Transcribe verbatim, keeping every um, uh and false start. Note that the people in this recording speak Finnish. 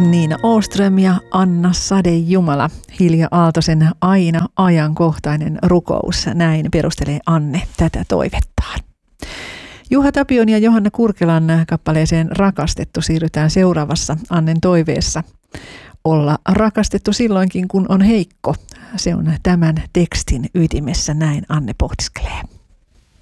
Niina Åström ja Anna Sadejumala. Hilja Aaltosen aina ajankohtainen rukous. Näin perustelee Anne tätä toivettaan. Juha Tapion ja Johanna Kurkelan kappaleeseen Rakastettu siirrytään seuraavassa Annen toiveessa. Olla rakastettu silloinkin, kun on heikko. Se on tämän tekstin ytimessä, näin Anne pohdiskelee.